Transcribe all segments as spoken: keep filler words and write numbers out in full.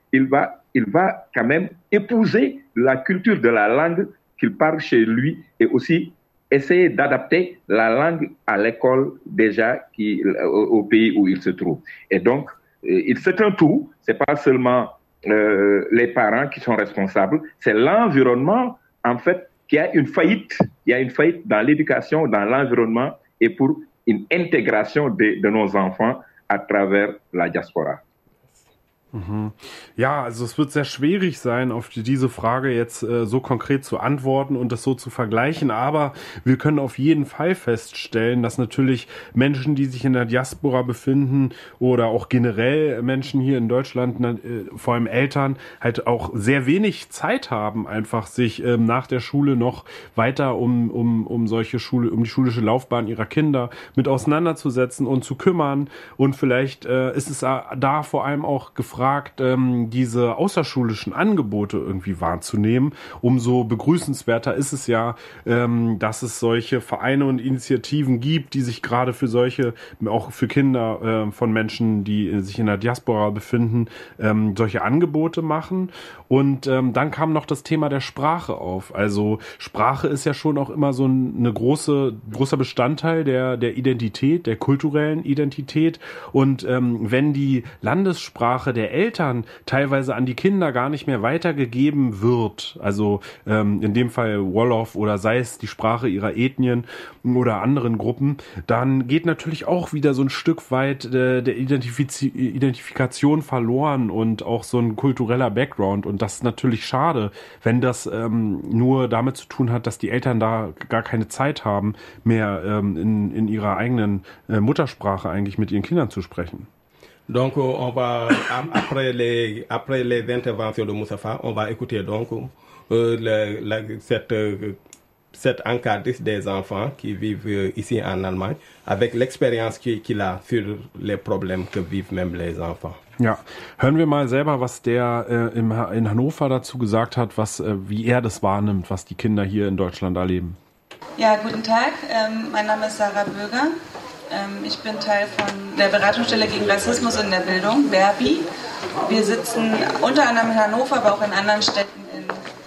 il va, il va quand même épouser la culture de la langue qu'il parle chez lui et aussi essayer d'adapter la langue à l'école déjà qui, au, au pays où il se trouve. Et donc, il c'est un tout, c'est pas seulement euh, les parents qui sont responsables, c'est l'environnement, en fait, qui a une faillite, il y a une faillite dans l'éducation, dans l'environnement et pour une intégration de, de nos enfants à travers la diaspora. Mhm. Ja, also es wird sehr schwierig sein, auf die, diese Frage jetzt äh, so konkret zu antworten und das so zu vergleichen, aber wir können auf jeden Fall feststellen, dass natürlich Menschen, die sich in der Diaspora befinden oder auch generell Menschen hier in Deutschland, äh, vor allem Eltern, halt auch sehr wenig Zeit haben, einfach sich ähm, nach der Schule noch weiter um, um, um solche Schule, um die schulische Laufbahn ihrer Kinder mit auseinanderzusetzen und zu kümmern, und vielleicht äh, ist es da vor allem auch gefragt, Gefragt, ähm, diese außerschulischen Angebote irgendwie wahrzunehmen. Umso begrüßenswerter ist es ja, ähm, dass es solche Vereine und Initiativen gibt, die sich gerade für solche, auch für Kinder äh, von Menschen, die sich in der Diaspora befinden, ähm, solche Angebote machen. Und ähm, dann kam noch das Thema der Sprache auf. Also Sprache ist ja schon auch immer so eine große, großer Bestandteil der, der Identität, der kulturellen Identität. Und ähm, wenn die Landessprache der Eltern teilweise an die Kinder gar nicht mehr weitergegeben wird, also ähm, in dem Fall Wolof oder sei es die Sprache ihrer Ethnien oder anderen Gruppen, dann geht natürlich auch wieder so ein Stück weit äh, der Identifiz- Identifikation verloren und auch so ein kultureller Background, und das ist natürlich schade, wenn das ähm, nur damit zu tun hat, dass die Eltern da gar keine Zeit haben, mehr ähm, in, in ihrer eigenen äh, Muttersprache eigentlich mit ihren Kindern zu sprechen. Donc on va, après les, après les interventions de Moustapha, on va écouter donc euh, la, la, cette, euh, cette encadrice des enfants qui vivent ici en Allemagne, avec l'expérience qu'il a sur les problèmes que vivent même les enfants. Ja, hören wir mal selber, was der äh, im, in Hannover dazu gesagt hat, was, äh, wie er das wahrnimmt, was die Kinder hier in Deutschland erleben. Ja, guten Tag, ähm, mein Name ist Sarah Böger. Ich bin Teil von der Beratungsstelle gegen Rassismus in der Bildung, BERBI. Wir sitzen unter anderem in Hannover, aber auch in anderen Städten in,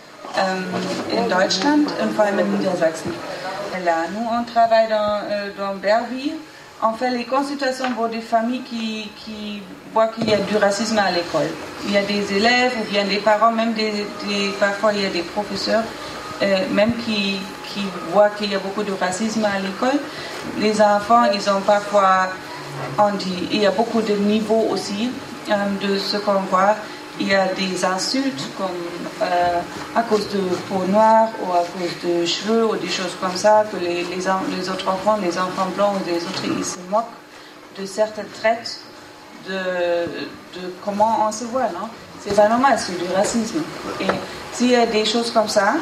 ähm, in Deutschland und vor allem in Niedersachsen. Là, nous, on travaille dans, euh, dans BERBI. On fait les consultations pour des familles qui, qui voient qu'il y a du racisme à l'école. Il y a des élèves ou bien des parents, même des, des, parfois il y a des professeurs, euh, même qui, qui voient qu'il y a beaucoup de racisme à l'école. Les enfants, ils ont parfois, on dit, il y a beaucoup de niveaux aussi euh, de ce qu'on voit. Il y a des insultes comme euh, à cause de peau noire ou à cause de cheveux ou des choses comme ça, que les, les, les autres enfants, les enfants blancs ou les autres, ils se moquent de certains traits de, de comment on se voit, non? C'est pas normal, c'est du racisme. Et s'il y a des choses comme ça,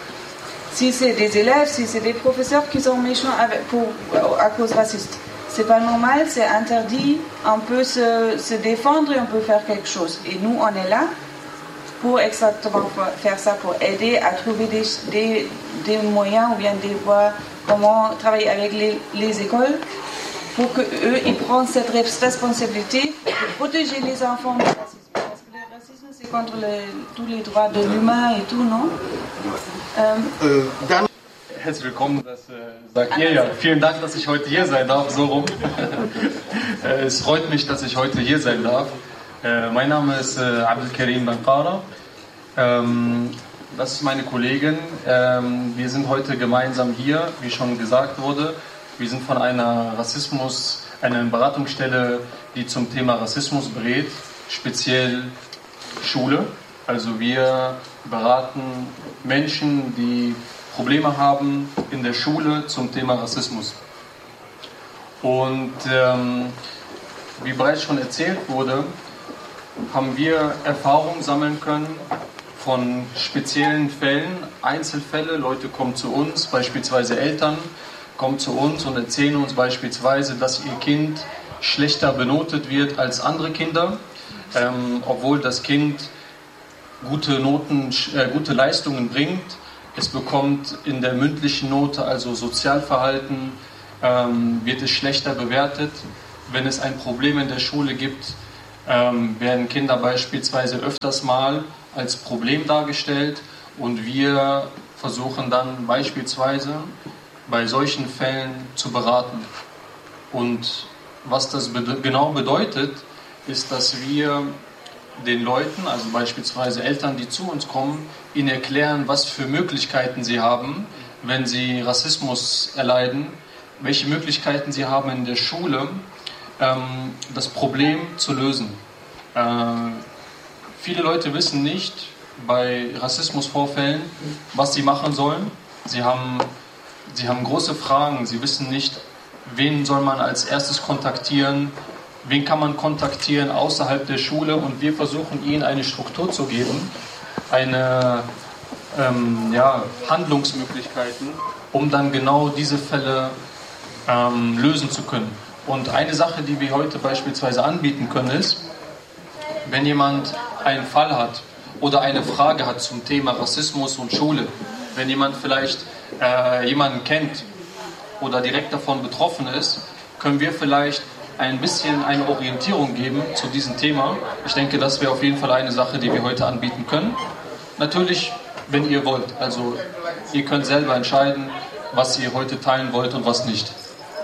si c'est des élèves, si c'est des professeurs qui sont méchants avec, pour, à cause raciste, c'est pas normal, c'est interdit, on peut se, se défendre et on peut faire quelque chose. Et nous, on est là pour exactement faire ça, pour aider à trouver des, des, des moyens ou bien des voies, comment travailler avec les, les écoles pour qu'eux, ils prennent cette responsabilité de protéger les enfants du racisme. Parce que le racisme, c'est contre les, tous les droits de l'humain et tout, non? Ähm, äh, dann Herzlich willkommen, das äh, sagt ihr ja. Vielen Dank, dass ich heute hier sein darf, so rum. äh, es freut mich, dass ich heute hier sein darf. Äh, mein Name ist äh, Abdelkarim Bankara. Ähm, das ist meine Kollegin. Ähm, wir sind heute gemeinsam hier, wie schon gesagt wurde. Wir sind von einer Rassismus, einer Beratungsstelle, die zum Thema Rassismus berät, speziell Schule. Also wir beraten Menschen, die Probleme haben in der Schule zum Thema Rassismus. Und ähm, wie bereits schon erzählt wurde, haben wir Erfahrungen sammeln können von speziellen Fällen, Einzelfälle. Leute kommen zu uns, beispielsweise Eltern kommen zu uns und erzählen uns beispielsweise, dass ihr Kind schlechter benotet wird als andere Kinder, ähm, obwohl das Kind gute Noten, äh, gute Leistungen bringt. Es bekommt in der mündlichen Note, also Sozialverhalten, ähm, wird es schlechter bewertet. Wenn es ein Problem in der Schule gibt, ähm, werden Kinder beispielsweise öfters mal als Problem dargestellt und wir versuchen dann beispielsweise bei solchen Fällen zu beraten. Und was das bede- genau bedeutet, ist, dass wir den Leuten, also beispielsweise Eltern, die zu uns kommen, ihnen erklären, was für Möglichkeiten sie haben, wenn sie Rassismus erleiden, welche Möglichkeiten sie haben in der Schule, ähm, das Problem zu lösen. Äh, viele Leute wissen nicht bei Rassismusvorfällen, was sie machen sollen. Sie haben, sie haben große Fragen, sie wissen nicht, wen soll man als erstes kontaktieren, wen kann man kontaktieren außerhalb der Schule, und wir versuchen ihnen eine Struktur zu geben, eine ähm, ja, Handlungsmöglichkeiten, um dann genau diese Fälle ähm, lösen zu können. Und eine Sache, die wir heute beispielsweise anbieten können, ist, wenn jemand einen Fall hat oder eine Frage hat zum Thema Rassismus und Schule, wenn jemand vielleicht äh, jemanden kennt oder direkt davon betroffen ist, können wir vielleicht ein bisschen eine Orientierung geben zu diesem Thema. Ich denke, das wäre auf jeden Fall eine Sache, die wir heute anbieten können. Natürlich, wenn ihr wollt. Also ihr könnt selber entscheiden, was ihr heute teilen wollt und was nicht.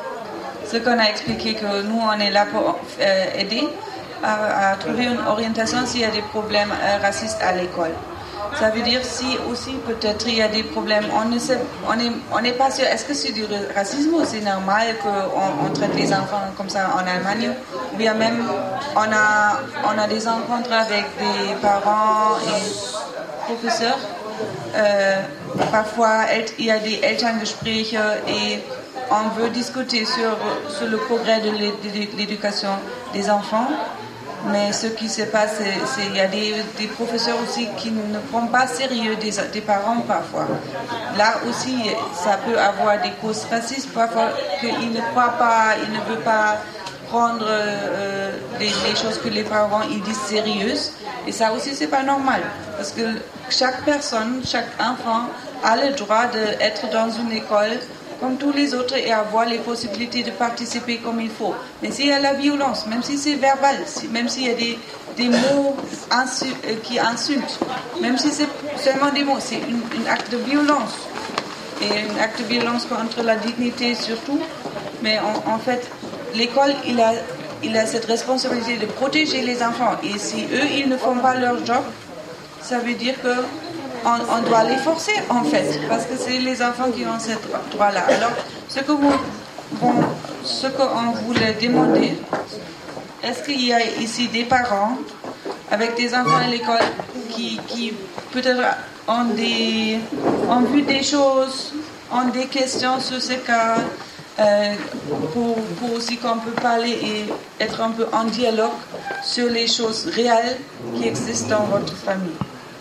Ce qu'on a expliqué que nous on est là pour euh, aider à, à trouver une orientation s'il y a des problèmes euh, racistes à l'école. Ça veut dire si aussi peut-être il y a des problèmes, on ne sait, on est, on n'est pas sûr, est-ce que c'est du racisme ou c'est normal qu'on on traite les enfants comme ça en Allemagne, ou bien même on a, on a des rencontres avec des parents et professeurs, euh, parfois il y a des Elterngespräche et on veut discuter sur, sur le progrès de l'éducation des enfants. Mais ce qui se passe, c'est qu'il y a des, des professeurs aussi qui ne prennent pas sérieux des, des parents parfois. Là aussi, ça peut avoir des causes racistes, parfois qu'ils ne croient pas, ils ne veulent pas prendre euh, les, les choses que les parents ils disent sérieuses. Et ça aussi, c'est pas normal. Parce que chaque personne, chaque enfant a le droit d'être dans une école comme tous les autres et avoir les possibilités de participer comme il faut. Mais s'il y a la violence, même si c'est verbal, si, même s'il y a des, des mots insu, euh, qui insultent, même si c'est seulement des mots, c'est un acte de violence. Et un acte de violence contre la dignité surtout. Mais en, en fait, l'école, il a, il a cette responsabilité de protéger les enfants. Et si eux, ils ne font pas leur job, ça veut dire que On, on doit les forcer en fait, parce que c'est les enfants qui ont ce droit-là. Alors, ce que vous, bon, ce qu'on voulait demander, est-ce qu'il y a ici des parents avec des enfants à l'école qui, qui peut-être ont, des, ont vu des choses, ont des questions sur ce cas, euh, pour, pour aussi qu'on peut parler et être un peu en dialogue sur les choses réelles qui existent dans votre famille.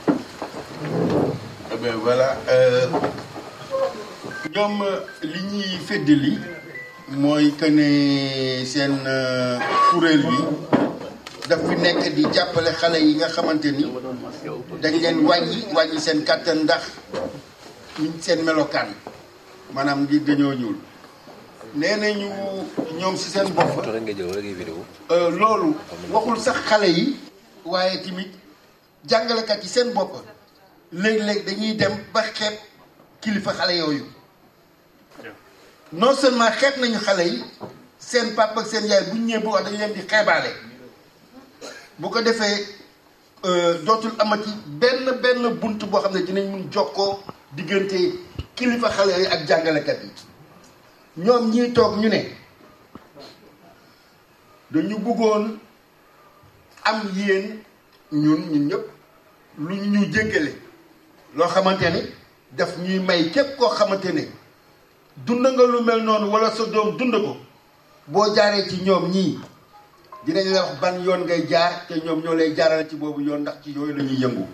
Eh ben voilà, ñoom li ñuy feddali mooy que ne seen kuréel bi daf fi nekk di jàppale xale yi nga xamante ni dañ leen wàññi wàññi seen kàttan ndax seen melokaan maanaam di dañoo ñuul. nee nañu ñoom si seen bopp loolu waxul sax xale yi waaye tamit jàngalekat yi seen bopp. léeg-léeg dañuy dem ba xeeb kilifa xale yooyu non seulement xeeb nañu xale yi seen papa ak seen yaay bu ñu ñëwee bu wax dañu leen di xeebaale bu ko defee dootul amati benn benn bunt boo xam ne dinañ mun jokkoo diggante kilifa xale yooyu ak jàngalekat yi. ñoom ñii toog ñu ne dañu bëggoon am yéen ñun ñun ñëpp lu ñu jéggale loo xamante ni daf ñuy may képp koo xamante ne dund nga lu mel noonu wala sa doom dund ko boo jaaree ci ñoom ñii dinañ la wax ban yoon ngay jaar te ñoom ñoo lay jaarale ci boobu yoon ndax ci yooyu la ñuy yëngu.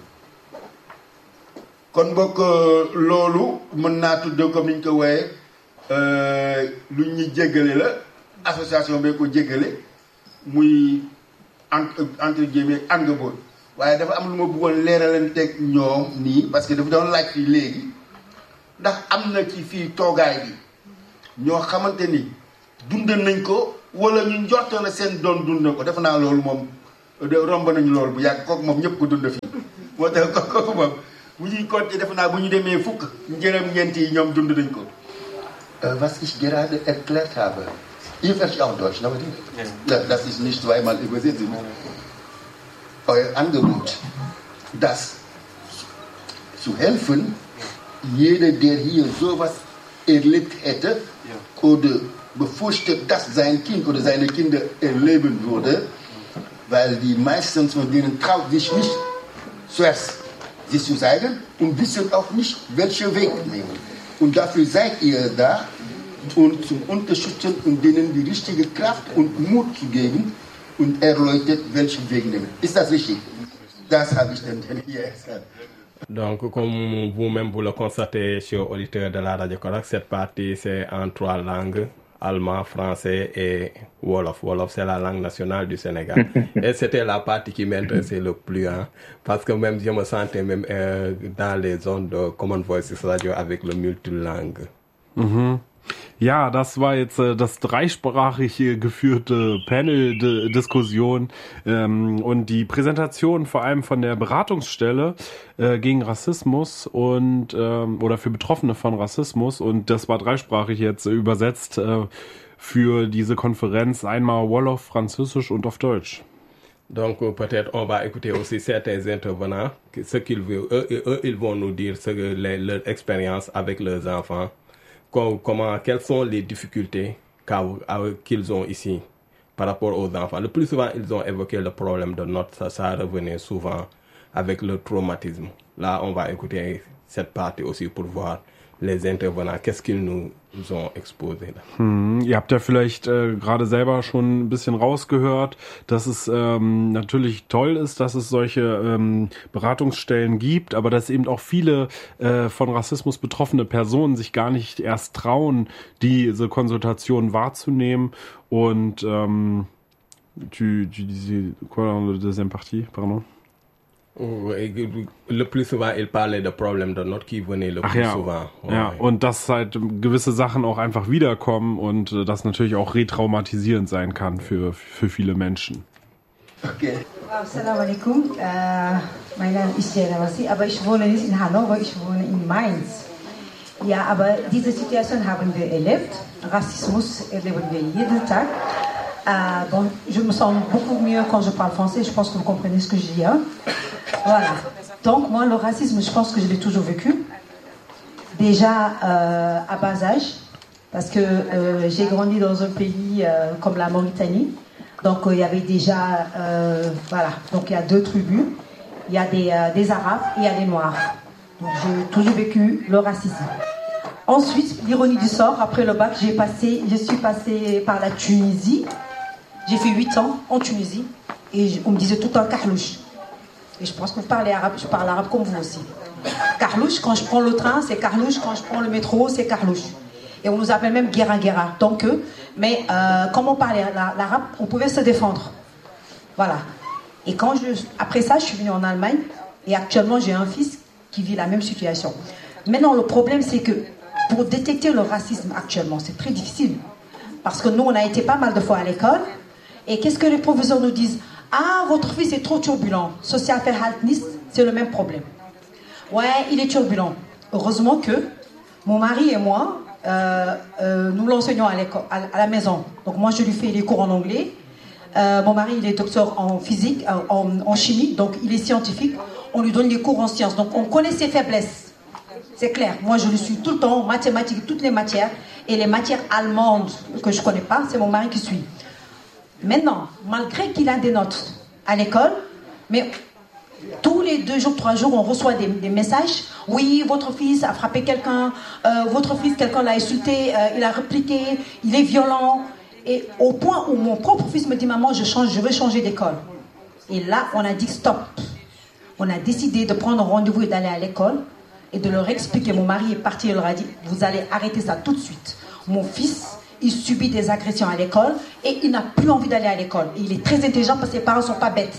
kon bokk loolu mën naa tudd comme ni ñu ko wooyee lu ñuy jéggale la association bee ko jéggale muy entre entre guillemets angeboon. waaye dafa am lu ma bëggoon leeralanteeg ñoom nii parce que dafa doon laaj fii léegi ndax am na ci fii toogaay bi ñoo xamante ni dund nañ ko wala ñu njort na seen doon dund na ko defe naa loolu moom de romb nañu loolu bu yàgg kooku moom ñëpp ko dund fi moo tax kooku moom bu ñuy compter def naa bu ñu demee fukk njëram ñeent yi ñoom dund nañ ko. Was ich gerade erklärt habe, ihr versteht auch Deutsch, ne? Ja. Das ist nicht zweimal übersetzt. Euer Angebot, das zu helfen, jeder, der hier sowas erlebt hätte ja. oder befürchtet, dass sein Kind oder seine Kinder erleben würde, weil die meisten von denen trauen sich nicht zuerst sich zu sagen und wissen auch nicht, welchen Weg nehmen. Und dafür seid ihr da, und zum Unterstützen und denen die richtige Kraft und Mut zu geben und erläutert, welchen Weg nehmen. Ist das richtig? Das habe ich dann hier gesagt. Donc, comme vous-même vous le constatez, chers auditeurs de la Radio Korak, cette partie c'est en trois langues, allemand, français et Wolof. Wolof, c'est la langue nationale du Sénégal. Et c'était la partie qui m'intéressait le plus, hein, parce que même je me sentais même euh, dans les zones de Common Voices Radio avec le multilangue. Mhm. Ja, das war jetzt äh, das dreisprachig geführte Panel-Diskussion ähm, und die Präsentation vor allem von der Beratungsstelle äh, gegen Rassismus und ähm, oder für Betroffene von Rassismus, und das war dreisprachig jetzt übersetzt äh, für diese Konferenz, einmal Wolof, Französisch und auf Deutsch. Donc peut-être on va écouter aussi certains intervenants, ce qu'ils veulent, eux, eux ils vont nous dire ce que les, leur expérience avec leurs enfants. Comment, quelles sont les difficultés qu'ils ont ici par rapport aux enfants. Le plus souvent, ils ont évoqué le problème de notes. Ça, ça revenait souvent avec le traumatisme. Là, on va écouter cette partie aussi pour voir les Intervenants, qu'est-ce qu'ils nous ont exposé. Hm, ihr habt ja vielleicht äh, gerade selber schon ein bisschen rausgehört, dass es ähm, natürlich toll ist, dass es solche ähm, Beratungsstellen gibt, aber dass eben auch viele äh, von Rassismus betroffene Personen sich gar nicht erst trauen, diese Konsultation wahrzunehmen. Und ähm, tu, tu disais quoi dans la deuxième partie, pardon? Le plus souvent, il parlait de problèmes de notes qui venaient le Ach plus ja, souvent. Ja, Ouais. und dass halt gewisse Sachen auch einfach wiederkommen und äh, das natürlich auch retraumatisierend sein kann für, für viele Menschen. Okay. Assalamu alaikum. Äh, mein Name ist Jera Wassi, aber ich wohne nicht in Hannover, ich wohne in Mainz. Ja, aber diese Situation haben wir erlebt. Rassismus erleben wir jeden Tag. Euh, bon, je me sens beaucoup mieux quand je parle français, je pense que vous comprenez ce que je dis. Hein? Voilà. Donc moi, le racisme, je pense que je l'ai toujours vécu. Déjà euh, à bas âge, parce que euh, j'ai grandi dans un pays euh, comme la Mauritanie. Donc il euh, y avait déjà, euh, voilà, donc il y a deux tribus. Il y a des, euh, des Arabes et il y a des Noirs. Donc j'ai toujours vécu le racisme. Ensuite, l'ironie du sort, après le bac, j'ai passé, je suis passée par la Tunisie. J'ai fait huit ans en Tunisie et on me disait tout le temps Carlouche. Et je pense que vous parlez arabe, je parle arabe comme vous aussi. Carlouche, quand je prends le train, c'est Carlouche. Quand je prends le métro, c'est Carlouche. Et on nous appelle même Guéra Guéra. Donc, mais euh, comme on parlait l'arabe, on pouvait se défendre. Voilà. Et quand je, après ça, je suis venue en Allemagne et actuellement, j'ai un fils qui vit la même situation. Maintenant, le problème, c'est que pour détecter le racisme actuellement, c'est très difficile. Parce que nous, on a été pas mal de fois à l'école. Et qu'est-ce que les professeurs nous disent? Ah, votre fils est trop turbulent. Social verhaltenist, c'est le même problème. Ouais, il est turbulent. Heureusement que mon mari et moi, euh, euh, nous l'enseignons à, l'école, à, à la maison. Donc moi, je lui fais les cours en anglais. Euh, mon mari, il est docteur en physique, en, en chimie, donc il est scientifique. On lui donne les cours en sciences. Donc on connaît ses faiblesses. C'est clair. Moi, je le suis tout le temps en mathématiques, toutes les matières. Et les matières allemandes que je ne connais pas, c'est mon mari qui suit. Maintenant, malgré qu'il a des notes à l'école, mais tous les deux jours, trois jours, on reçoit des, des messages. Oui, votre fils a frappé quelqu'un, euh, votre fils, quelqu'un l'a insulté, euh, il a répliqué, il est violent. Et au point où mon propre fils me dit, maman, je change, je veux changer d'école. Et là, on a dit stop. On a décidé de prendre rendez-vous et d'aller à l'école et de leur expliquer. Mon mari est parti, il leur a dit, vous allez arrêter ça tout de suite. Mon fils, il subit des agressions à l'école et il n'a plus envie d'aller à l'école. Et il est très intelligent parce que ses parents ne sont pas bêtes.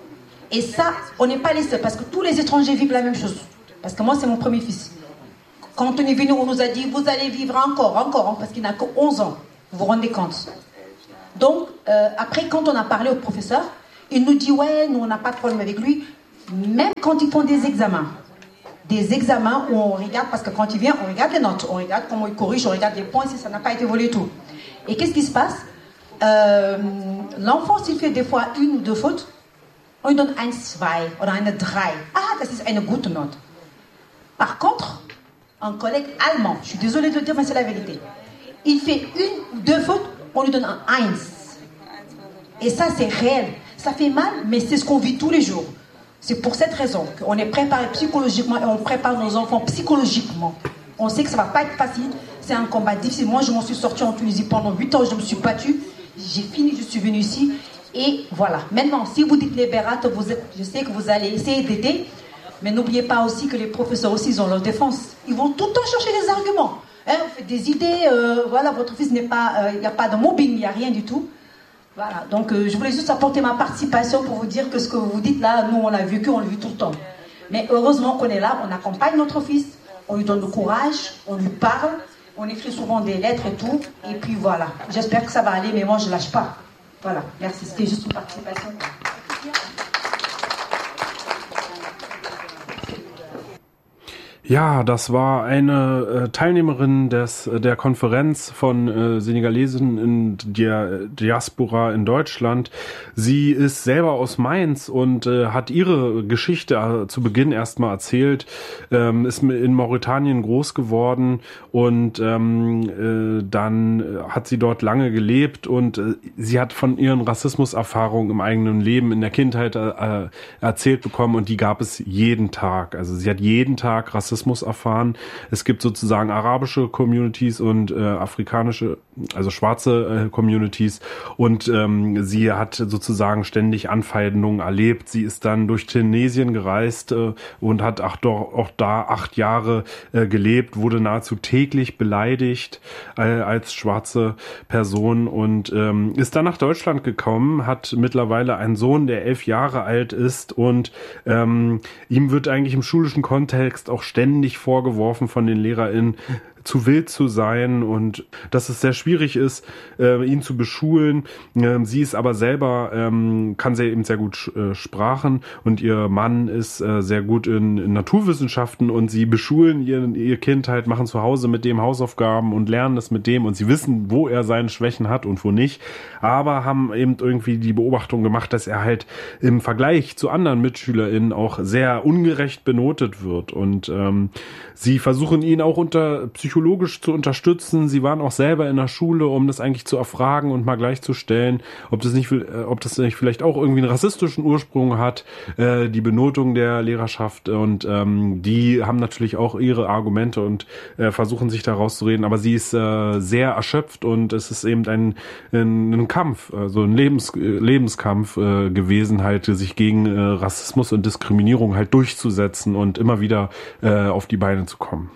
Et ça, on n'est pas les seuls parce que tous les étrangers vivent la même chose. Parce que moi, c'est mon premier fils. Quand on est venu, on nous a dit, vous allez vivre encore, encore, hein, parce qu'il n'a que onze ans. Vous vous rendez compte? Donc, euh, après, quand on a parlé au professeur, Il nous dit, ouais, nous, on n'a pas de problème avec lui. Même quand ils font des examens, des examens où on regarde, parce que quand il vient, on regarde les notes, on regarde comment il corrige, on regarde les points, si ça n'a pas été volé et tout. Et qu'est-ce qui se passe? euh, L'enfant, s'il fait des fois une ou deux fautes, on lui donne un, zwei oder eine drei. Ah, das ist eine gute Note. Par contre, un collègue allemand, je suis désolée de le dire, mais c'est la vérité, il fait une ou deux fautes, on lui donne un eins. Et ça, c'est réel. Ça fait mal, mais c'est ce qu'on vit tous les jours. C'est pour cette raison qu'on est préparé psychologiquement et on prépare nos enfants psychologiquement. On sait que ça ne va pas être facile, c'est un combat difficile. Moi, je m'en suis sortie en Tunisie pendant huit ans, je me suis battue, j'ai fini, je suis venue ici, et voilà. Maintenant, si vous dites les Berates, vous êtes, je sais que vous allez essayer d'aider, mais n'oubliez pas aussi que les professeurs aussi, ils ont leur défense. Ils vont tout le temps chercher des arguments. Hein, vous faites des idées, euh, voilà, votre fils n'est pas, il euh, n'y a pas de mobbing, il n'y a rien du tout. Voilà, donc euh, je voulais juste apporter ma participation pour vous dire que ce que vous dites là, nous on l'a vécu, on l'a vu tout le temps. Mais heureusement qu'on est là, on accompagne notre fils, on lui donne le courage, on lui parle, on écrit souvent des lettres et tout, et puis voilà. J'espère que ça va aller, mais moi je ne lâche pas. Voilà, merci, c'était juste une participation. Ja, das war eine äh, Teilnehmerin des, der Konferenz von äh, Senegalesen in der Diaspora in Deutschland. Sie ist selber aus Mainz und äh, hat ihre Geschichte äh, zu Beginn erstmal erzählt, ähm, ist in Mauretanien groß geworden und ähm, äh, dann hat sie dort lange gelebt und äh, sie hat von ihren Rassismuserfahrungen im eigenen Leben in der Kindheit äh, erzählt bekommen und die gab es jeden Tag. Also sie hat jeden Tag Rassismus erfahren. Es gibt sozusagen arabische Communities und äh, afrikanische, also schwarze äh, Communities und ähm, sie hat sozusagen ständig Anfeindungen erlebt. Sie ist dann durch Tunesien gereist äh, und hat auch, doch, auch da acht Jahre äh, gelebt, wurde nahezu täglich beleidigt äh, als schwarze Person und ähm, ist dann nach Deutschland gekommen, hat mittlerweile einen Sohn, der elf Jahre alt ist und ähm, ihm wird eigentlich im schulischen Kontext auch ständig vorgeworfen von den LehrerInnen, zu wild zu sein und dass es sehr schwierig ist, äh, ihn zu beschulen. Ähm, sie ist aber selber, ähm, kann sie eben sehr gut äh, Sprachen und ihr Mann ist äh, sehr gut in, in Naturwissenschaften und sie beschulen ihr, ihr Kind halt, machen zu Hause mit dem Hausaufgaben und lernen das mit dem und sie wissen, wo er seine Schwächen hat und wo nicht, aber haben eben irgendwie die Beobachtung gemacht, dass er halt im Vergleich zu anderen MitschülerInnen auch sehr ungerecht benotet wird und ähm, sie versuchen ihn auch unter psychologisch zu unterstützen. Sie waren auch selber in der Schule, um das eigentlich zu erfragen und mal gleichzustellen, ob das nicht, ob das nicht vielleicht auch irgendwie einen rassistischen Ursprung hat, äh, die Benotung der Lehrerschaft und ähm, die haben natürlich auch ihre Argumente und äh, versuchen sich da rauszureden, aber sie ist äh, sehr erschöpft und es ist eben ein, ein, ein Kampf, also ein Lebens, Lebenskampf äh, gewesen, halt sich gegen äh, Rassismus und Diskriminierung halt durchzusetzen und immer wieder äh, auf die Beine zu kommen.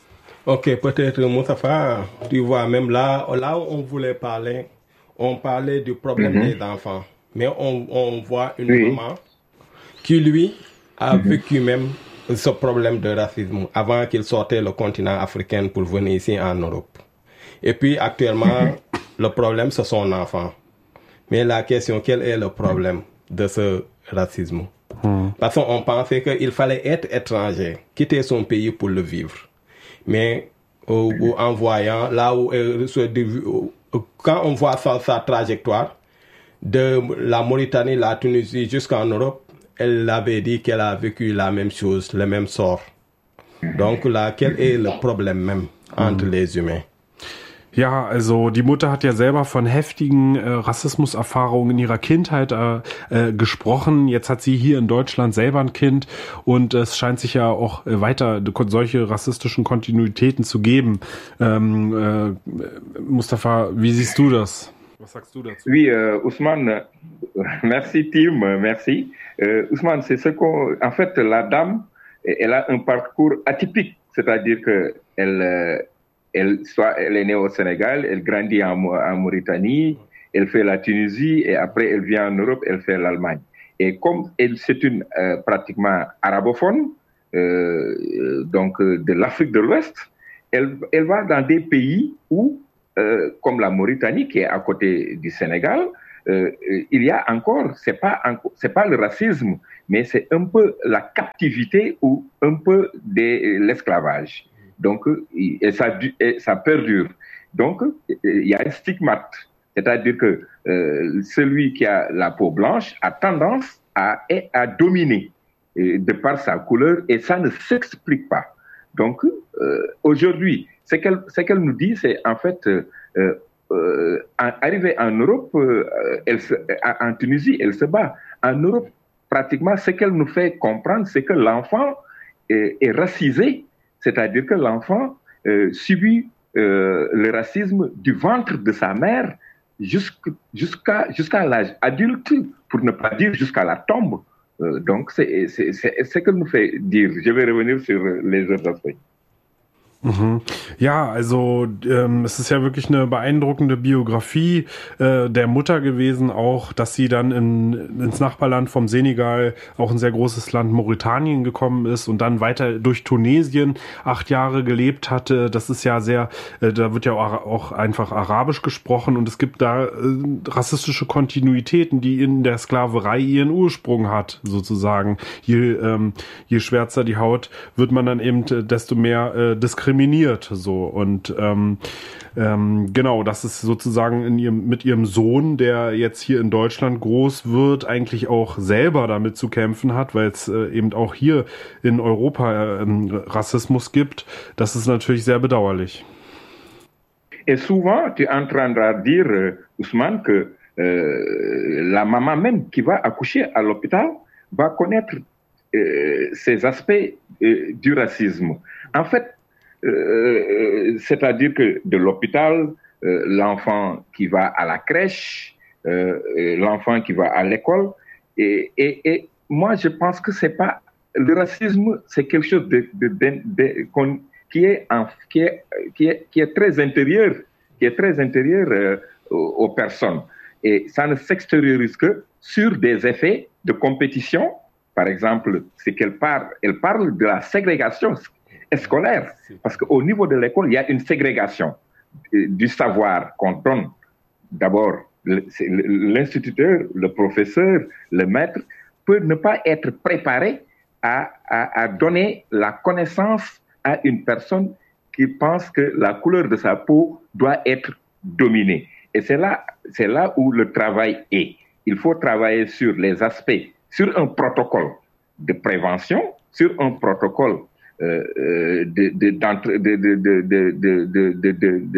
Ok, peut-être Moustapha, tu vois, même là, là où on voulait parler, on parlait du problème mm-hmm. des enfants. Mais on, on voit une oui. maman qui, lui, a mm-hmm. vécu même ce problème de racisme avant qu'il sortait le continent africain pour venir ici en Europe. Et puis, actuellement, mm-hmm. le problème, c'est son enfant. Mais la question, quel est le problème de ce racisme? Mm. Parce qu'on pensait qu'il fallait être étranger, quitter son pays pour le vivre. Mais euh, en voyant là où euh, quand on voit sa, sa trajectoire de la Mauritanie, la Tunisie jusqu'en Europe, elle avait dit qu'elle a vécu la même chose, le même sort. Donc là, quel est le problème même entre mm. les humains? Ja, also die Mutter hat ja selber von heftigen äh, Rassismuserfahrungen in ihrer Kindheit äh, äh, gesprochen. Jetzt hat sie hier in Deutschland selber ein Kind und es scheint sich ja auch äh, weiter solche rassistischen Kontinuitäten zu geben. Ähm, äh, Mustafa, wie siehst du das? Was sagst du dazu? Oui, euh, Ousmane, merci Tim, merci. Euh, Ousmane, c'est ce qu'on, en fait, la dame, elle a un parcours atypique, c'est-à-dire que elle euh, Elle, soit, elle est née au Sénégal, elle grandit en, en Mauritanie, elle fait la Tunisie et après elle vient en Europe, elle fait l'Allemagne. Et comme elle, c'est une euh, pratiquement arabophone, euh, donc euh, de l'Afrique de l'Ouest, elle, elle va dans des pays où, euh, comme la Mauritanie qui est à côté du Sénégal, euh, il y a encore, c'est pas c'est pas le racisme, mais c'est un peu la captivité ou un peu de l'esclavage. Donc, et ça, et ça perdure. Donc, il y a un stigmate, c'est-à-dire que euh, celui qui a la peau blanche a tendance à, à dominer de par sa couleur, et ça ne s'explique pas. Donc, euh, aujourd'hui, ce qu'elle, ce qu'elle nous dit, c'est en fait, euh, euh, arrivée en Europe, euh, elle se, en Tunisie, elle se bat. En Europe, pratiquement, ce qu'elle nous fait comprendre, c'est que l'enfant est, est racisé, c'est-à-dire que l'enfant euh, subit euh, le racisme du ventre de sa mère jusqu'à, jusqu'à, jusqu'à l'âge adulte, pour ne pas dire jusqu'à la tombe. Euh, donc, c'est, c'est, c'est ce qu'elle nous fait dire. Je vais revenir sur les autres aspects. Mhm. Ja, also ähm, es ist ja wirklich eine beeindruckende Biografie äh, der Mutter gewesen, auch, dass sie dann in, ins Nachbarland vom Senegal, auch ein sehr großes Land Mauretanien gekommen ist und dann weiter durch Tunesien acht Jahre gelebt hatte. Das ist ja sehr, äh, da wird ja auch, auch einfach Arabisch gesprochen und es gibt da äh, rassistische Kontinuitäten, die in der Sklaverei ihren Ursprung hat, sozusagen. Je, ähm, je schwärzer die Haut, wird man dann eben äh, desto mehr äh, diskriminiert. Diskriminiert so und ähm, ähm, genau, das ist sozusagen in ihrem, mit ihrem Sohn, der jetzt hier in Deutschland groß wird, eigentlich auch selber damit zu kämpfen hat, weil es äh, eben auch hier in Europa äh, Rassismus gibt. Das ist natürlich sehr bedauerlich. Et souvent, tu entendras dire, Ousmane, que euh, la maman même qui va accoucher à l'hôpital va connaître euh, ces aspects euh, du racisme. En fait, Euh, c'est-à-dire que de l'hôpital, euh, l'enfant qui va à la crèche, euh, l'enfant qui va à l'école, et, et, et moi je pense que c'est pas le racisme, c'est quelque chose de, de, de, de, de qui est en, qui est qui est qui est très intérieur, qui est très intérieur euh, aux, aux personnes, et ça ne s'extériorise que sur des effets de compétition. Par exemple, c'est qu'elle parle, elle parle de la ségrégation scolaire, parce qu'au niveau de l'école, il y a une ségrégation du savoir qu'on donne. D'abord, l'instituteur, le professeur, le maître peut ne pas être préparé à, à, à donner la connaissance à une personne qui pense que la couleur de sa peau doit être dominée. Et c'est là, c'est là où le travail est. Il faut travailler sur les aspects, sur un protocole de prévention, sur un protocole Euh, de, de, de, de, de, de, de, de,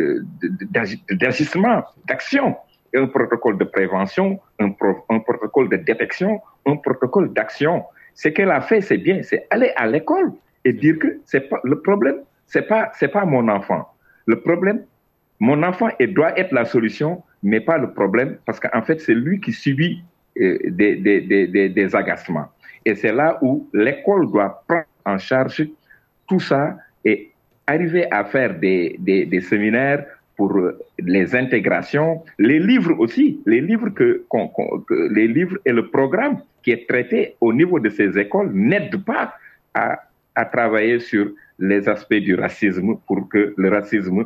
de, d'agissement, d'action, un protocole de prévention, un, pro, un protocole de détection, un protocole d'action. Ce qu'elle a fait, c'est bien, c'est aller à l'école et dire que c'est pas le problème, c'est pas c'est pas mon enfant. Le problème, mon enfant, il doit être la solution, mais pas le problème, parce qu'en fait, c'est lui qui subit euh, des, des, des, des, des agacements. Et c'est là où l'école doit prendre en charge tout ça et arriver à faire des, des, des séminaires pour les intégrations, les livres aussi, les livres que, qu'on, que les livres et le programme qui est traité au niveau de ces écoles n'aident pas à, à travailler sur les aspects du racisme pour que le racisme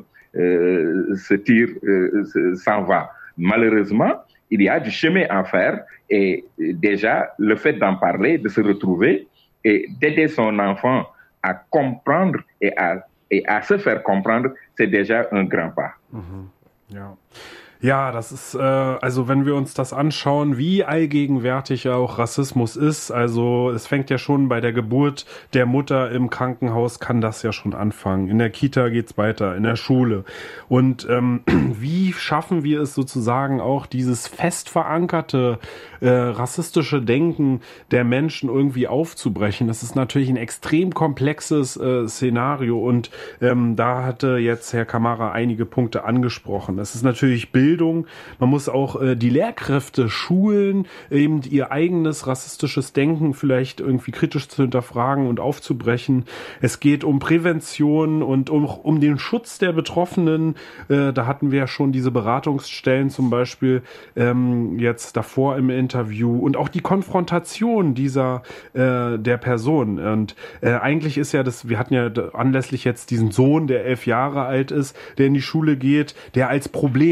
euh, se tire, euh, s'en va. Malheureusement, il y a du chemin à faire et déjà le fait d'en parler, de se retrouver et d'aider son enfant à comprendre et à, et à se faire comprendre, c'est déjà un grand pas. Mhm. Ja. Ja, das ist, äh, also wenn wir uns das anschauen, wie allgegenwärtig auch Rassismus ist, also es fängt ja schon bei der Geburt der Mutter im Krankenhaus, kann das ja schon anfangen. In der Kita geht's weiter, in der Schule. Und ähm, wie schaffen wir es sozusagen auch, dieses fest verankerte äh, rassistische Denken der Menschen irgendwie aufzubrechen? Das ist natürlich ein extrem komplexes äh, Szenario und ähm, da hatte jetzt Herr Camara einige Punkte angesprochen. Es ist natürlich Bildung. Man muss auch äh, die Lehrkräfte schulen, eben ihr eigenes rassistisches Denken vielleicht irgendwie kritisch zu hinterfragen und aufzubrechen. Es geht um Prävention und um, um den Schutz der Betroffenen. Äh, da hatten wir ja schon diese Beratungsstellen zum Beispiel ähm, jetzt davor im Interview und auch die Konfrontation dieser äh, der Person. Und äh, eigentlich ist ja das, wir hatten ja anlässlich jetzt diesen Sohn, der elf Jahre alt ist, der in die Schule geht, der als Problem dargestellt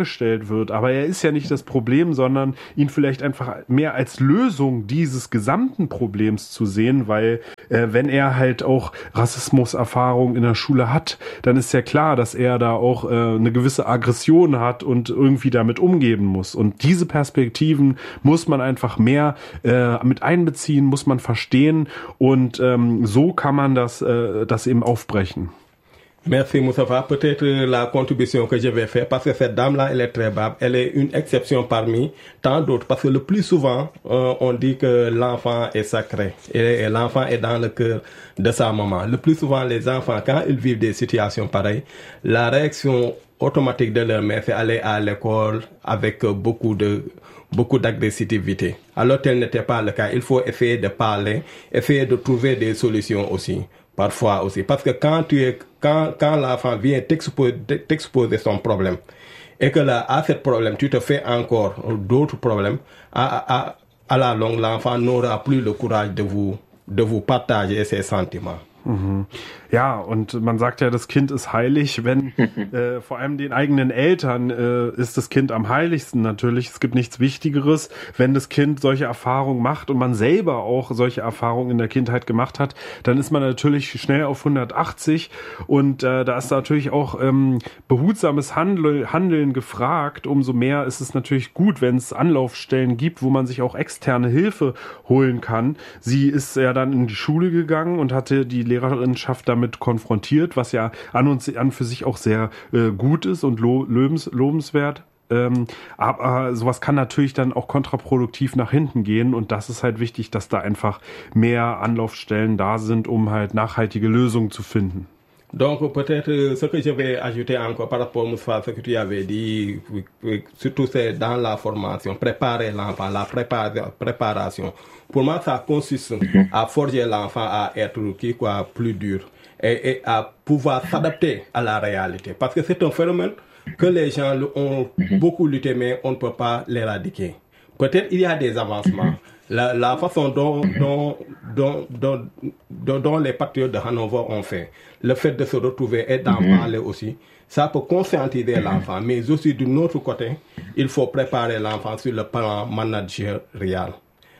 dargestellt wird. Aber er ist ja nicht das Problem, sondern ihn vielleicht einfach mehr als Lösung dieses gesamten Problems zu sehen, weil äh, wenn er halt auch Rassismuserfahrung in der Schule hat, dann ist ja klar, dass er da auch äh, eine gewisse Aggression hat und irgendwie damit umgehen muss. Und diese Perspektiven muss man einfach mehr äh, mit einbeziehen, muss man verstehen und ähm, so kann man das, äh, das eben aufbrechen. Merci Moustapha. Peut-être la contribution que je vais faire, parce que cette dame-là, elle est très brave, elle est une exception parmi tant d'autres, parce que le plus souvent, euh, on dit que l'enfant est sacré et, et l'enfant est dans le cœur de sa maman. Le plus souvent, les enfants, quand ils vivent des situations pareilles, la réaction automatique de leur mère, c'est aller à l'école avec beaucoup de beaucoup d'agressivité. Alors tel n'était pas le cas. Il faut essayer de parler, essayer de trouver des solutions aussi. Parfois aussi. Parce que quand tu es, quand, quand l'enfant vient t'exposer, t'exposer son problème, et que là, à ce problème, tu te fais encore d'autres problèmes, à, à, à la longue, l'enfant n'aura plus le courage de vous, de vous partager ses sentiments. Mhm. Ja, und man sagt ja, das Kind ist heilig, wenn äh, vor allem den eigenen Eltern äh, ist das Kind am heiligsten natürlich. Es gibt nichts Wichtigeres, wenn das Kind solche Erfahrungen macht und man selber auch solche Erfahrungen in der Kindheit gemacht hat, dann ist man natürlich schnell auf hundertachtzig und äh, da ist natürlich auch ähm, behutsames Handel, Handeln gefragt. Umso mehr ist es natürlich gut, wenn es Anlaufstellen gibt, wo man sich auch externe Hilfe holen kann. Sie ist ja dann in die Schule gegangen und hatte die Lehrerinnenschaft damit konfrontiert, was ja an und an für sich auch sehr äh, gut ist und lo- lobens, lobenswert. Ähm, aber sowas kann natürlich dann auch kontraproduktiv nach hinten gehen und das ist halt wichtig, dass da einfach mehr Anlaufstellen da sind, um halt nachhaltige Lösungen zu finden. Donc peut-être ce que je vais ajouter encore par rapport à ce que tu avais dit, surtout c'est dans la formation, préparer l'enfant, la prépa- préparation. Pour moi, ça consiste à forger l'enfant à être qui, quoi, plus dur et, et à pouvoir s'adapter à la réalité. Parce que c'est un phénomène que les gens ont beaucoup lutté, mais on ne peut pas l'éradiquer. Peut-être il y a des avancements. La, la façon dont, dont, dont, dont, dont, dont les patriotes de Hanover ont fait, le fait de se retrouver et d'en mm-hmm. parler aussi, ça peut conscientiser l'enfant. Mais aussi d'un autre côté, il faut préparer l'enfant sur le plan managérial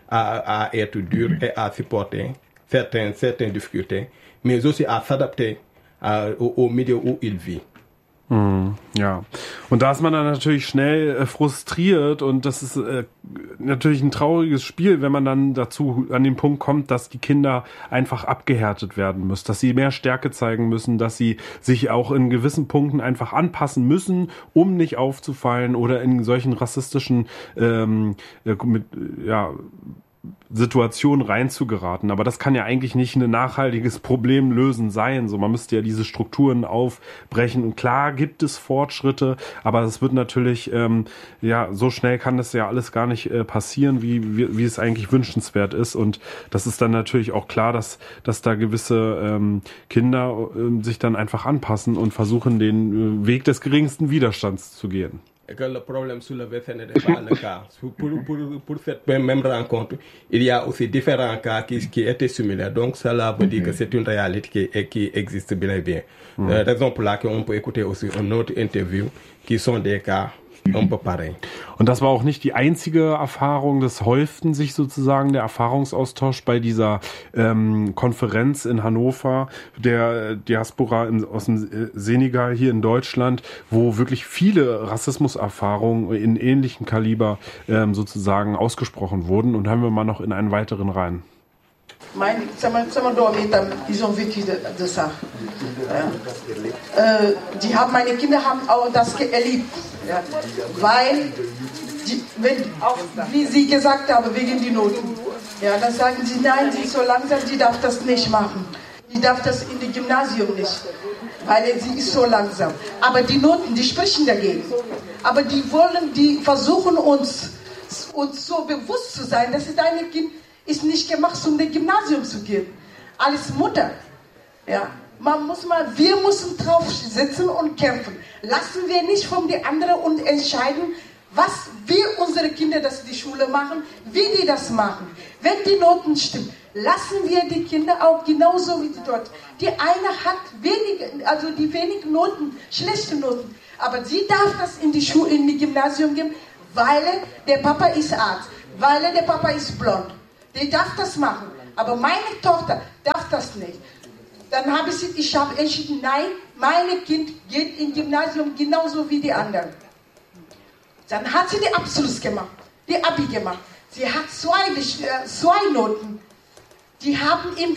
à, à être dur et à supporter certaines, certaines difficultés, mais aussi à s'adapter à, au, au milieu où il vit. Mm, ja, und da ist man dann natürlich schnell äh, frustriert und das ist äh, natürlich ein trauriges Spiel, wenn man dann dazu an den Punkt kommt, dass die Kinder einfach abgehärtet werden müssen, dass sie mehr Stärke zeigen müssen, dass sie sich auch in gewissen Punkten einfach anpassen müssen, um nicht aufzufallen oder in solchen rassistischen ähm, äh, mit, ja Situation reinzugeraten. Aber das kann ja eigentlich nicht ein nachhaltiges Problem lösen sein. So, man müsste ja diese Strukturen aufbrechen. Und klar gibt es Fortschritte, aber es wird natürlich, ähm, ja, so schnell kann das ja alles gar nicht äh, passieren, wie, wie, wie es eigentlich wünschenswert ist. Und das ist dann natürlich auch klar, dass, dass da gewisse ähm, Kinder äh, sich dann einfach anpassen und versuchen, den äh, Weg des geringsten Widerstands zu gehen. Et que le problème soulevé, ce n'était pas le cas. Pour, pour, pour cette même rencontre, il y a aussi différents cas qui, qui étaient similaires. Donc, cela veut dire que c'est une réalité qui, qui existe bien et bien. Mm. Euh, raison pour laquelle on peut écouter aussi une autre interview qui sont des cas un peu pareils. Und das war auch nicht die einzige Erfahrung, das häuften sich sozusagen der Erfahrungsaustausch bei dieser ähm, Konferenz in Hannover, der Diaspora in, aus dem Senegal hier in Deutschland, wo wirklich viele Rassismuserfahrungen in ähnlichem Kaliber ähm, sozusagen ausgesprochen wurden. Und hören wir mal noch in einen weiteren rein. Mijn, sama, sama doom yi tam, ils ont vécu de, de ça. Ja. Äh, die haben, meine Kinder haben auch das erlebt. Ja. Weil, die, wenn, auch, wie sie gesagt haben, wegen die Noten. Ja, dann sagen sie, nein, sie ist so langsam, die darf das nicht machen. Die darf das in dem Gymnasium nicht. Weil sie ist so langsam. Aber die Noten, die sprechen dagegen. Aber die wollen, die versuchen uns, uns so bewusst zu sein, dass es deine Kind ist nicht gemacht, um ins Gymnasium zu gehen. Als Mutter. Ja. Man muss mal, wir müssen drauf sitzen und kämpfen. Lassen wir nicht von den anderen und entscheiden, was wir unsere Kinder, dass die Schule machen, wie die das machen. Wenn die Noten stimmen, lassen wir die Kinder auch genauso wie die dort. Die eine hat wenig, also die wenigen Noten, schlechte Noten, Aber sie darf das in die Schule, in die Gymnasium geben, weil der Papa ist Arzt, weil der Papa ist blond. Die darf das machen. Aber meine Tochter darf das nicht. Dann habe ich, ich habe entschieden, nein, mein Kind geht ins Gymnasium genauso wie die anderen. Dann hat sie den Abschluss gemacht, die Abi gemacht. Sie hat zwei, zwei Noten. Die haben ihm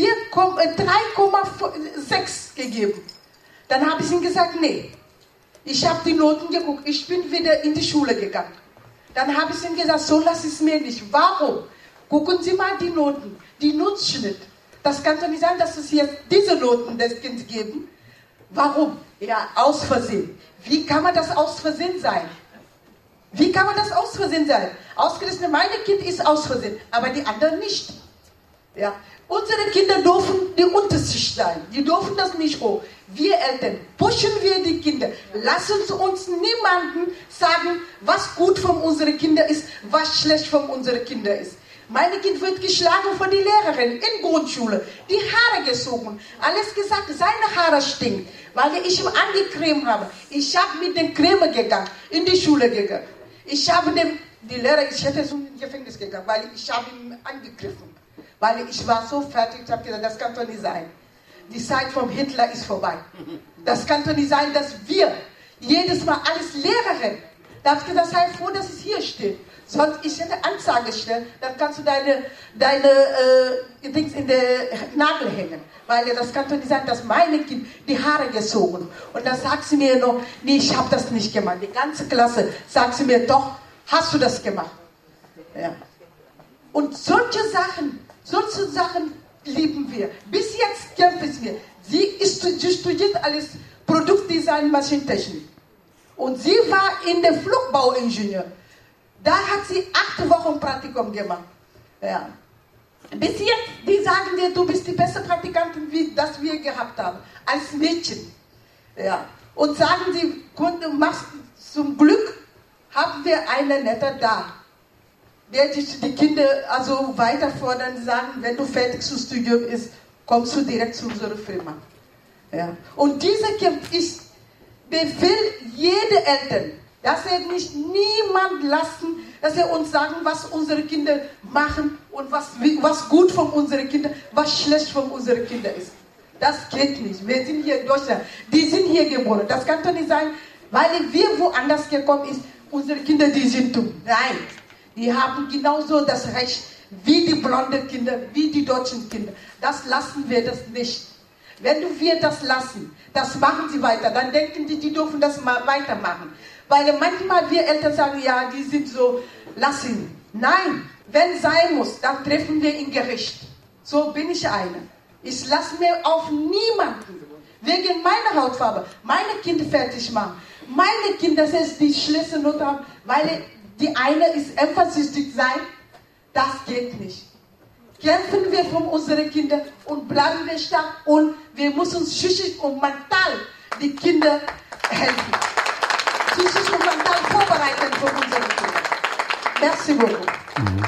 drei Komma sechs gegeben. Dann habe ich ihm gesagt, nee. Ich habe die Noten geguckt. Ich bin wieder in die Schule gegangen. Dann habe ich ihm gesagt, so lass es mir nicht. Warum? Gucken Sie mal die Noten, die Nutzschnitt. Das kann doch nicht sein, dass es jetzt diese Noten des Kindes geben. Warum? Ja, aus Versehen. Wie kann man das aus Versehen sein? Wie kann man das aus Versehen sein? Ausgerechnet, mein Kind ist aus Versehen, aber die anderen nicht. Ja. Unsere Kinder dürfen die Unterschicht sein. Die dürfen das nicht hoch. Wir Eltern pushen wir die Kinder. Lassen Sie uns niemanden sagen, was gut von unseren Kindern ist, was schlecht von unseren Kindern ist. Mein Kind wird geschlagen von der Lehrerin in Grundschule. Die Haare gezogen. Alles gesagt, seine Haare stinken, weil ich ihm angecremt habe. Ich habe mit dem Creme gegangen, in die Schule gegangen. Ich habe dem, die Lehrer, ich hätte so ins Gefängnis gegangen, weil ich habe ihn angegriffen. Weil ich war so fertig, ich habe gesagt, das kann doch nicht sein. Die Zeit vom Hitler ist vorbei. Das kann doch nicht sein, dass wir jedes Mal alles Lehrerin, da habe ich gesagt, sei froh, dass es hier steht. Sonst ich hätte Anzeige stellen, dann kannst du deine, deine äh, Dings in den Nagel hängen. Weil das kann doch nicht sein, dass meine Kind die Haare gezogen. Und dann sagt sie mir noch, nee, ich habe das nicht gemacht. Die ganze Klasse sagt sie mir, doch, hast du das gemacht. Ja. Und solche Sachen, solche Sachen lieben wir. Bis jetzt kämpfen wir. Sie, ist, sie studiert alles Produktdesign, Maschinentechnik. Und sie war in der Flugbauingenieur. Da hat sie acht Wochen Praktikum gemacht. Ja. Bis jetzt, die sagen dir, du bist die beste Praktikantin, wie das wir gehabt haben, als Mädchen. Ja. Und sagen sie, machst, zum Glück haben wir einen Netter da, der die Kinder also weiter fordern, sagen, wenn du fertig zum Studium bist, kommst du direkt zu unserer Firma. Ja. Und dieser Kind ist, befehl jede Eltern, dass er nicht niemand lassen, dass er uns sagen, was unsere Kinder machen und was, was gut von unseren Kindern, was schlecht von unseren Kindern ist. Das geht nicht. Wir sind hier in Deutschland. Die sind hier geboren. Das kann doch nicht sein, weil wir woanders gekommen sind, unsere Kinder, die sind dumm. Nein. Die haben genauso das Recht wie die blonden Kinder, wie die deutschen Kinder. Das lassen wir das nicht. Wenn wir das lassen, das machen sie weiter, dann denken die, die dürfen das mal weitermachen. Weil manchmal wir Eltern sagen, ja, die sind so, lass ihn. Nein, wenn sein muss, dann treffen wir ihn Gericht. So bin ich eine. Ich lasse mir auf niemanden, wegen meiner Hautfarbe, meine Kinder fertig machen. Meine Kinder, das ist die schlechte Note haben, weil die eine ist emphasis sein, das geht nicht. Kämpfen wir für unsere Kinder und bleiben wir stark und wir müssen uns psychisch und mental die Kinder helfen. Psychisch und mental vorbereiten für unsere Kinder. Merci beaucoup. Mhm.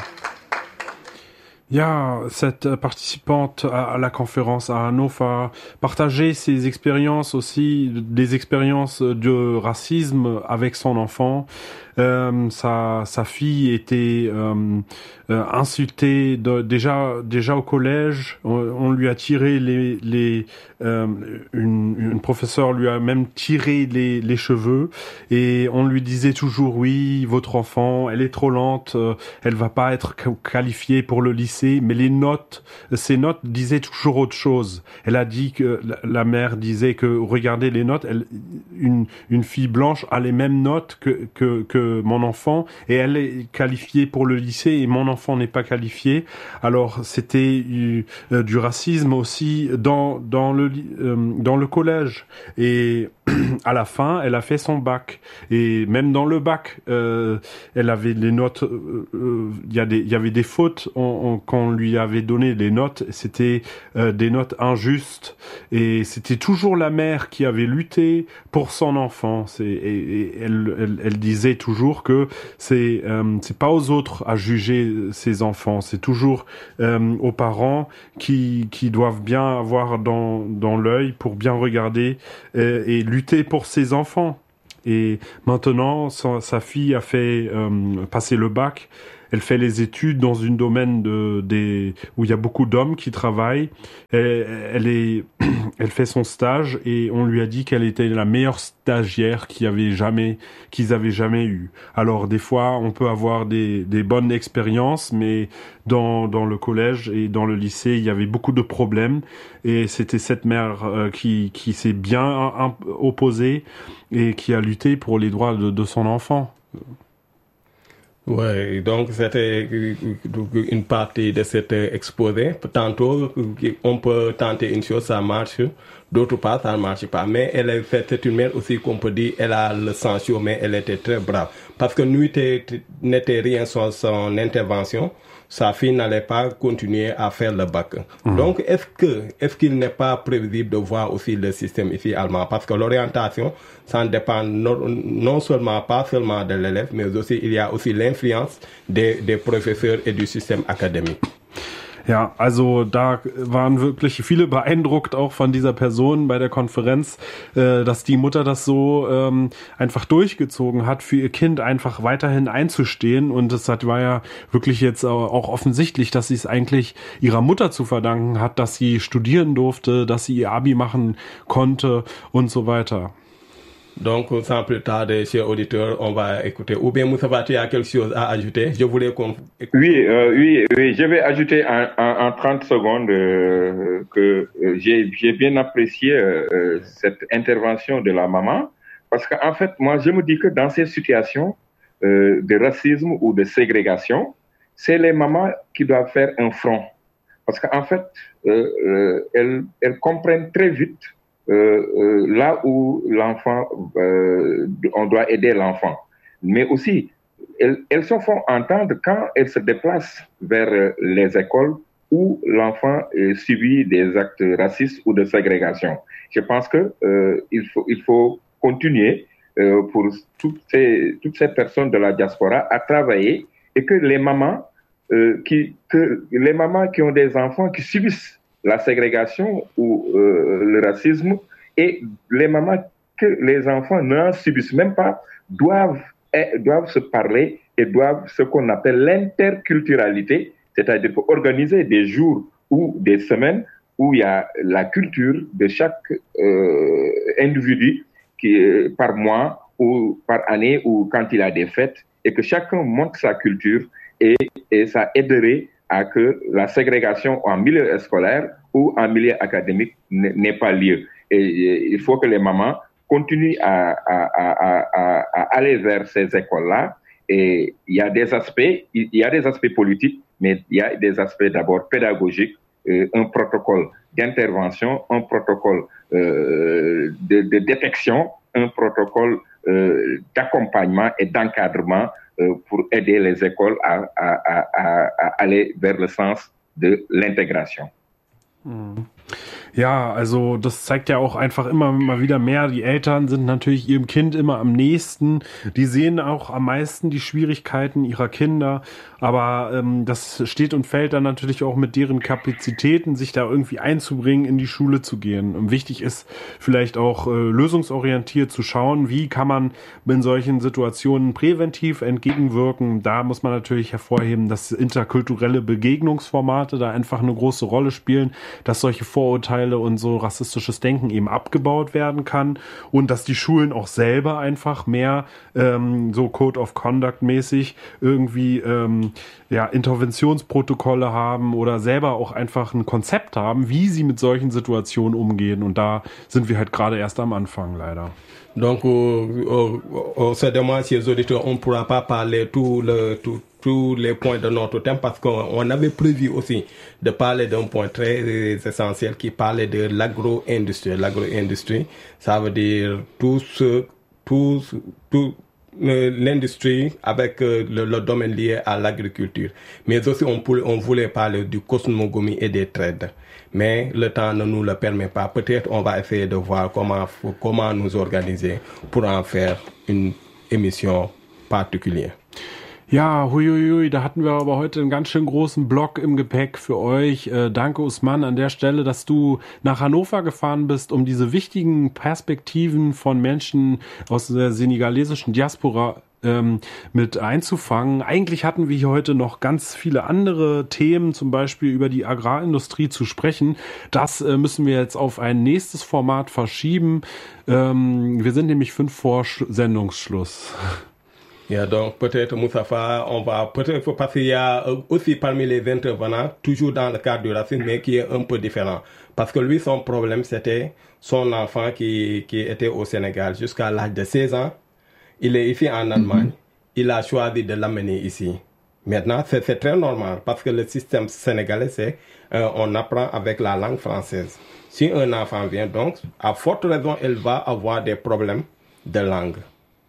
Ja, cette participante à, à la conférence à Hannover partageait ses expériences aussi, des expériences de racisme avec son enfant. Euh, sa, sa fille était euh, euh, insultée de, déjà déjà au collège. On, on lui a tiré les les euh, une, une professeure lui a même tiré les les cheveux et on lui disait toujours oui, votre enfant, elle est trop lente, euh, elle va pas être qualifiée pour le lycée. Mais les notes, ces notes disaient toujours autre chose. Elle a dit que la, la mère disait que regardez les notes, elle, une une fille blanche a les mêmes notes que que que mon enfant et elle est qualifiée pour le lycée et mon enfant n'est pas qualifié. Alors c'était euh, du racisme aussi dans dans le euh, dans le collège et à la fin elle a fait son bac et même dans le bac euh, elle avait les notes il euh, euh, y a des il y avait des fautes on, on, quand on lui avait donné les notes, c'était euh, des notes injustes et c'était toujours la mère qui avait lutté pour son enfant. C'est, et, et elle, elle, elle disait toujours que c'est euh, c'est pas aux autres à juger ses enfants, c'est toujours euh, aux parents qui qui doivent bien avoir dans dans l'œil pour bien regarder euh, et lutter pour ses enfants. et maintenant sa, sa fille a fait euh, passer le bac. Elle fait les études dans une domaine de, des, où il y a beaucoup d'hommes qui travaillent. Elle, elle, est, elle fait son stage et on lui a dit qu'elle était la meilleure stagiaire qu'ils avaient jamais, qu'ils avaient jamais eu. Alors des fois, on peut avoir des, des bonnes expériences, mais dans, dans le collège et dans le lycée, il y avait beaucoup de problèmes. Et c'était cette mère euh, qui, qui s'est bien opposée et qui a lutté pour les droits de, de son enfant. Oui, donc c'était une partie de cet exposé. Tantôt, on peut tenter une chose, ça marche. D'autre part, ça ne marche pas. Mais elle est faite, c'est une mère aussi qu'on peut dire, elle a le sang chaud, mais elle était très brave. Parce que nous, n'était rien sans son intervention. Sa fille n'allait pas continuer à faire le bac. Mmh. Donc, est-ce que, est-ce qu'il n'est pas prévisible de voir aussi le système ici allemand? Parce que l'orientation, ça ne dépend non, non seulement, pas seulement de l'élève, mais aussi, il y a aussi l'influence des, des professeurs et du système académique. Ja, also da waren wirklich viele beeindruckt auch von dieser Person bei der Konferenz, äh, dass die Mutter das so ähm, einfach durchgezogen hat, für ihr Kind einfach weiterhin einzustehen. Und es hat, war ja wirklich jetzt auch offensichtlich, dass sie es eigentlich ihrer Mutter zu verdanken hat, dass sie studieren durfte, dass sie ihr Abi machen konnte und so weiter. Donc, sans plus tarder, chers auditeurs, on va écouter. Ou bien, Moussa Bati a quelque chose à ajouter? Je voulais qu'on... Oui, euh, oui, oui, je vais ajouter en, en, en trente secondes euh, que euh, j'ai, j'ai bien apprécié euh, cette intervention de la maman, parce qu'en fait, moi, je me dis que dans ces situations euh, de racisme ou de ségrégation, c'est les mamans qui doivent faire un front. Parce qu'en fait, euh, euh, elles, elles comprennent très vite Euh, euh, là où l'enfant, euh, on doit aider l'enfant. Mais aussi, elles, elles se font entendre quand elles se déplacent vers les écoles où l'enfant euh, subit des actes racistes ou de ségrégation. Je pense que euh, il faut, il faut continuer euh, pour toutes ces, toutes ces personnes de la diaspora à travailler et que les mamans, euh, qui, que les mamans qui ont des enfants qui subissent la ségrégation ou euh, le racisme, et les mamans que les enfants n'en subissent même pas doivent, eh, doivent se parler et doivent ce qu'on appelle l'interculturalité, c'est-à-dire organiser des jours ou des semaines où il y a la culture de chaque euh, individu qui, euh, par mois ou par année ou quand il a des fêtes, et que chacun montre sa culture et, et ça aiderait à que la ségrégation en milieu scolaire ou en milieu académique n'ait pas lieu. Et, et il faut que les mamans continuent à, à, à, à, à aller vers ces écoles-là. Et il y a des aspects, il y a des aspects politiques, mais il y a des aspects d'abord pédagogiques, euh, un protocole d'intervention, un protocole euh, de, de détection, un protocole euh, d'accompagnement et d'encadrement euh, pour aider les écoles à, à, à, à aller vers le sens de l'intégration. Mhm. Ja, also das zeigt ja auch einfach immer mal wieder mehr. Die Eltern sind natürlich ihrem Kind immer am nächsten. Die sehen auch am meisten die Schwierigkeiten ihrer Kinder. Aber ähm, das steht und fällt dann natürlich auch mit deren Kapazitäten, sich da irgendwie einzubringen, in die Schule zu gehen. Und wichtig ist vielleicht auch äh, lösungsorientiert zu schauen, wie kann man in solchen Situationen präventiv entgegenwirken. Da muss man natürlich hervorheben, dass interkulturelle Begegnungsformate da einfach eine große Rolle spielen, dass solche Vorurteile und so rassistisches Denken eben abgebaut werden kann und dass die Schulen auch selber einfach mehr ähm, so Code of Conduct mäßig irgendwie ähm, ja, Interventionsprotokolle haben oder selber auch einfach ein Konzept haben, wie sie mit solchen Situationen umgehen. Und da sind wir halt gerade erst am Anfang, leider. Donc, on, on se demande, chers auditeurs, on ne pourra pas parler tout le, tout, tous les points de notre thème parce qu'on avait prévu aussi de parler d'un point très essentiel qui parlait de l'agro-industrie. L'agro-industrie, ça veut dire tout ce, tout, tout, l'industrie avec le, le domaine lié à l'agriculture. Mais aussi, on, pour, on voulait parler du cosmogonie et des trades. Mais le temps ne nous le permet pas. Peut-être on va essayer de voir comment, comment nous organiser pour en faire une émission particulière. Ja, huiuiui, da hatten wir aber heute einen ganz schön großen Block im Gepäck für euch. Äh, danke, Usman, an der Stelle, dass du nach Hannover gefahren bist, um diese wichtigen Perspektiven von Menschen aus der senegalesischen Diaspora ähm, mit einzufangen. Eigentlich hatten wir hier heute noch ganz viele andere Themen, zum Beispiel über die Agrarindustrie zu sprechen. Das äh, müssen wir jetzt auf ein nächstes Format verschieben. Ähm, wir sind nämlich fünf vor Sch- Sendungsschluss. Yeah, donc peut-être Moustapha, on va peut-être parce qu'il y a aussi parmi les intervenants, toujours dans le cadre du racisme, mais qui est un peu différent. Parce que lui, son problème, c'était son enfant qui, qui était au Sénégal jusqu'à l'âge de seize ans. Il est ici en Allemagne. Il a choisi de l'amener ici. Maintenant, c'est, c'est très normal parce que le système sénégalais, c'est euh, on apprend avec la langue française. Si un enfant vient, donc, à forte raison, il va avoir des problèmes de langue.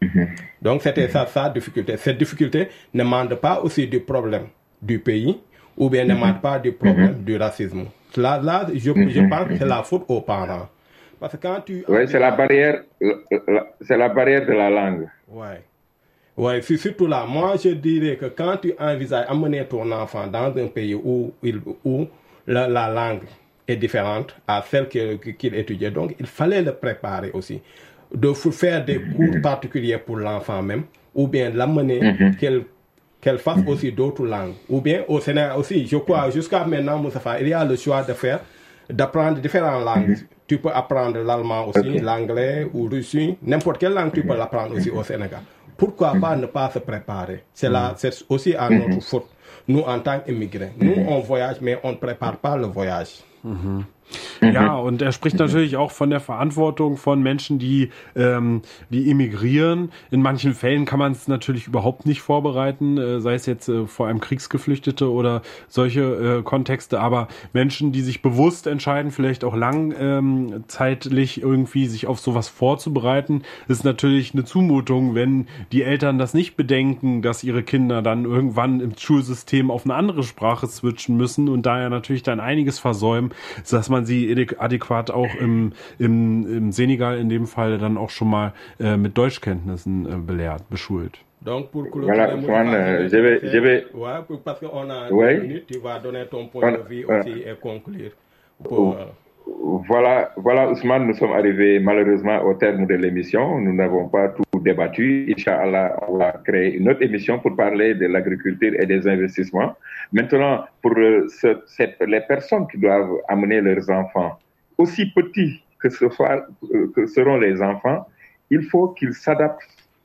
Donc c'était ça sa difficulté. Cette difficulté ne demande pas aussi du problème du pays ou bien ne demande pas du problème du racisme. Là, là je, je pense que c'est la faute aux parents. Parce que quand tu... Oui, c'est la barrière, c'est la barrière de la langue. Ouais. Ouais, c'est surtout là. Moi, je dirais que quand tu envisages amener ton enfant dans un pays où, il, où la, la langue est différente à celle qu'il, qu'il étudiait, donc il fallait le préparer aussi. De faire des cours particuliers pour l'enfant même, ou bien l'amener mm-hmm. qu'elle, qu'elle fasse mm-hmm. aussi d'autres langues. Ou bien au Sénégal aussi, je crois, jusqu'à maintenant, Moustapha, il y a le choix de faire, d'apprendre différentes langues. Mm-hmm. Tu peux apprendre l'allemand aussi, okay. l'anglais ou russe, n'importe quelle langue tu peux l'apprendre aussi au Sénégal. Pourquoi pas ne pas se préparer? C'est, là, c'est aussi à notre mm-hmm. faute, nous en tant qu'immigrés. Nous, on voyage, mais on ne prépare pas le voyage. Mhm. Ja, und er spricht natürlich auch von der Verantwortung von Menschen, die ähm, die immigrieren. In manchen Fällen kann man es natürlich überhaupt nicht vorbereiten, äh, sei es jetzt äh, vor allem Kriegsgeflüchtete oder solche äh, Kontexte. Aber Menschen, die sich bewusst entscheiden, vielleicht auch lang ähm, zeitlich irgendwie sich auf sowas vorzubereiten, ist natürlich eine Zumutung, wenn die Eltern das nicht bedenken, dass ihre Kinder dann irgendwann im Schulsystem auf eine andere Sprache switchen müssen und daher natürlich dann einiges versäumen, dass man sie adäquat auch im, im, im Senegal in dem Fall dann auch schon mal äh, mit Deutschkenntnissen äh, belehrt, beschult. Donc pour que voilà, Juan, euh, je vais, je vais... Ouais, parce qu'on a ouais. deux minutes, tu vas donner ton point voilà. de vue aussi euh, et conclure. Pour, euh... Voilà, voilà, Ousmane, nous sommes arrivés malheureusement au terme de l'émission. Nous n'avons pas tout débattu. Inch'Allah, on va créer une autre émission pour parler de l'agriculture et des investissements. Maintenant, pour ce, cette, les personnes qui doivent amener leurs enfants, aussi petits que, ce soit, que seront les enfants, il faut qu'ils s'adaptent,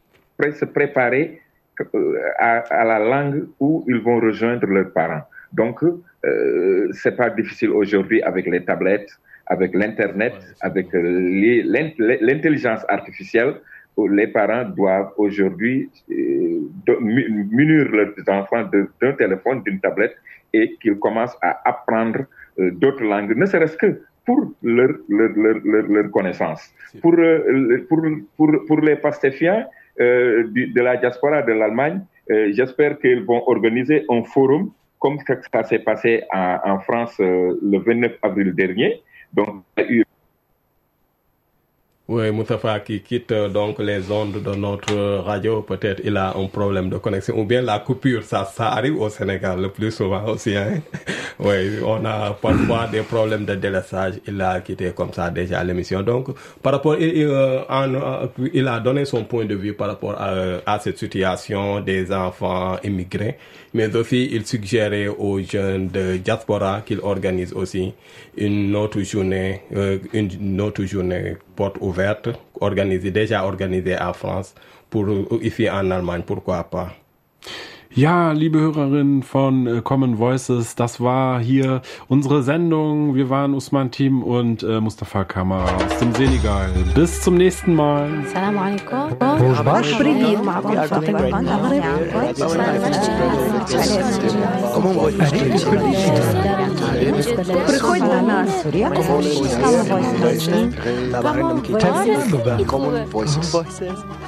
se préparer à, à la langue où ils vont rejoindre leurs parents. Donc, euh, c'est pas difficile aujourd'hui avec les tablettes, avec l'internet, avec les, l'intelligence artificielle. Les parents doivent aujourd'hui euh, munir leurs enfants de, d'un téléphone, d'une tablette, et qu'ils commencent à apprendre euh, d'autres langues, ne serait-ce que pour leur leur leur leur, leur connaissance. Pour euh, pour pour pour les pastéfiens euh, du, de la diaspora de l'Allemagne, euh, j'espère qu'ils vont organiser un forum comme ça s'est passé en, en France euh, le vingt-neuf avril dernier. Donc, il y a eu... Oui, Moustapha qui quitte donc les ondes de notre radio, peut-être il a un problème de connexion ou bien la coupure, ça, ça arrive au Sénégal le plus souvent aussi. Hein? Oui, on a parfois des problèmes de délaissage, il a quitté comme ça déjà l'émission. Donc, par rapport, il, il, en, il a donné son point de vue par rapport à, à cette situation des enfants immigrés, mais aussi il suggérait aux jeunes de diaspora qu'ils organisent aussi une autre journée, euh, une autre journée porte ouverte, organisée, déjà organisée en France, pour ici en Allemagne, pourquoi pas. Ja, liebe Hörerinnen von äh, Common Voices, das war hier unsere Sendung. Wir waren Usman Team und äh, Mustafa Kamara aus dem Senegal. Bis zum nächsten Mal. Salam alaikum. Привет, معكم فاطمة من المغرب. Приходь до нас. Common Voices.